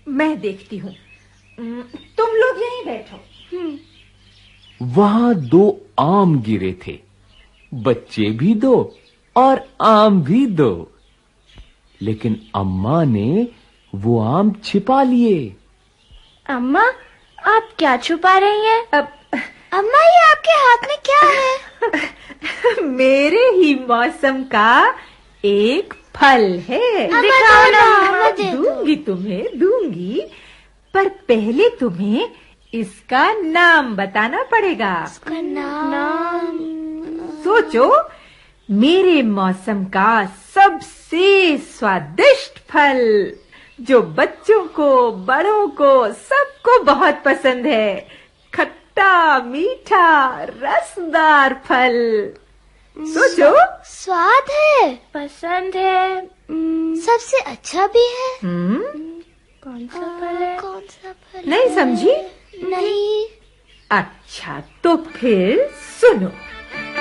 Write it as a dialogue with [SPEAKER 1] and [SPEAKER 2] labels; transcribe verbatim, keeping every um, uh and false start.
[SPEAKER 1] मैं देखती हूँ। तुम लोग यहीं बैठो।
[SPEAKER 2] वहां दो आम गिरे थे, बच्चे भी दो और आम भी दो, लेकिन अम्मा ने वो आम छिपा लिए।
[SPEAKER 3] अम्मा, आप क्या छुपा रही हैं?
[SPEAKER 1] अब
[SPEAKER 3] अम्मा, ये आपके हाथ में क्या है?
[SPEAKER 1] मेरे ही मौसम का एक फल है।
[SPEAKER 3] दिखाओ ना, अम्मा, दे दो।
[SPEAKER 1] दूंगी तुम्हें, दूंगी, पर पहले तुम्हें इसका नाम बताना पड़ेगा।
[SPEAKER 3] इसका नाम?
[SPEAKER 1] सोचो, मेरे मौसम का सबसे स्वादिष्ट फल, जो बच्चों को, बड़ों को, सबको बहुत पसंद है। खट्टा मीठा रसदार फल। सोचो।
[SPEAKER 3] स्वाद है, पसंद है, सबसे अच्छा भी है।
[SPEAKER 1] हम्म
[SPEAKER 3] कौन सा फल है? कौन सा फल?
[SPEAKER 1] नहीं समझी?
[SPEAKER 3] नहीं।
[SPEAKER 1] अच्छा, तो फिर सुनो।